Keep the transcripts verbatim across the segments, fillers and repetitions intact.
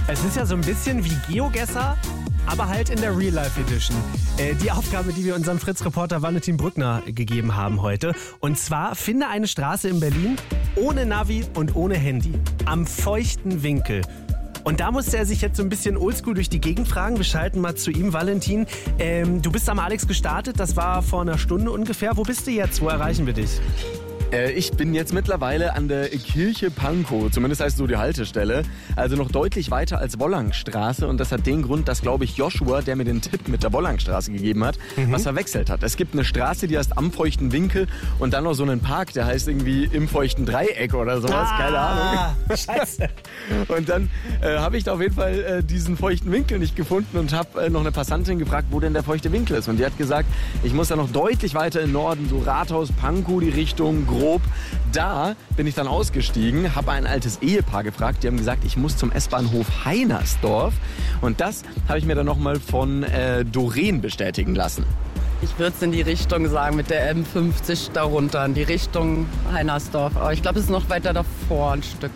Es ist ja so ein bisschen wie GeoGuessr, aber halt in der Real-Life-Edition. Äh, die Aufgabe, die wir unserem Fritz-Reporter Valentin Brückner gegeben haben heute. Und zwar, finde eine Straße in Berlin ohne Navi und ohne Handy. Am feuchten Winkel. Und da musste er sich jetzt so ein bisschen oldschool durch die Gegend fragen. Wir schalten mal zu ihm. Valentin, ähm, du bist am Alex gestartet. Das war vor einer Stunde ungefähr. Wo bist du jetzt? Wo erreichen wir dich? Äh, ich bin jetzt mittlerweile an der Kirche Pankow, zumindest heißt so die Haltestelle. Also noch deutlich weiter als Wollangstraße. Und das hat den Grund, dass, glaube ich, Joshua, der mir den Tipp mit der Wollangstraße gegeben hat, mhm. was verwechselt hat. Es gibt eine Straße, die heißt Am feuchten Winkel und dann noch so einen Park, der heißt irgendwie Im feuchten Dreieck oder sowas. Ah, keine Ahnung. Scheiße. Und dann äh, habe ich da auf jeden Fall äh, diesen feuchten Winkel nicht gefunden und habe äh, noch eine Passantin gefragt, wo denn der feuchte Winkel ist. Und die hat gesagt, ich muss da noch deutlich weiter in Norden, so Rathaus, Pankow, die Richtung, grob. Da bin ich dann ausgestiegen, habe ein altes Ehepaar gefragt. Die haben gesagt, ich muss zum S-Bahnhof Heinersdorf. Und das habe ich mir dann nochmal von äh, Doreen bestätigen lassen. Ich würde es in die Richtung sagen, mit der M fünfzig darunter, in die Richtung Heinersdorf. Aber ich glaube, es ist noch weiter davor ein Stück.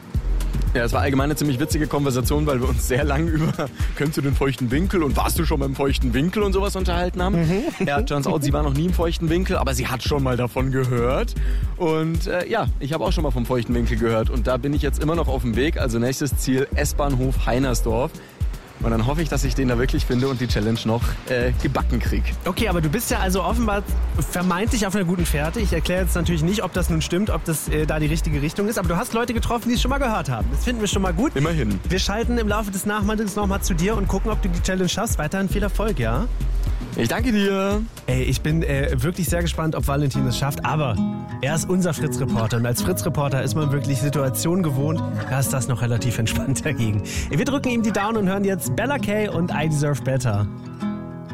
Ja, es war allgemein eine ziemlich witzige Konversation, weil wir uns sehr lange über kennst du den feuchten Winkel und warst du schon beim feuchten Winkel und sowas unterhalten haben. Mhm. Ja, turns out, sie war noch nie im feuchten Winkel, aber sie hat schon mal davon gehört. Und äh, ja, ich habe auch schon mal vom feuchten Winkel gehört und da bin ich jetzt immer noch auf dem Weg. Also nächstes Ziel S-Bahnhof Heinersdorf. Und dann hoffe ich, dass ich den da wirklich finde und die Challenge noch äh, gebacken kriege. Okay, aber du bist ja also offenbar vermeintlich auf einer guten Fährte. Ich erkläre jetzt natürlich nicht, ob das nun stimmt, ob das äh, da die richtige Richtung ist. Aber du hast Leute getroffen, die es schon mal gehört haben. Das finden wir schon mal gut. Immerhin. Wir schalten im Laufe des Nachmittags nochmal zu dir und gucken, ob du die Challenge schaffst. Weiterhin viel Erfolg, ja? Ich danke dir. Ey, ich bin äh, wirklich sehr gespannt, ob Valentin es schafft. Aber er ist unser Fritz-Reporter. Und als Fritz-Reporter ist man wirklich Situationen gewohnt. Da ist das noch relativ entspannt dagegen. Wir drücken ihm die Daumen und hören jetzt Bella Kay und I Deserve Better.